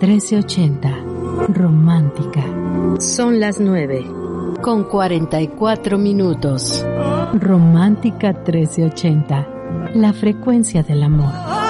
1380. Romántica. Son las 9:44. Romántica 1380. La frecuencia del amor.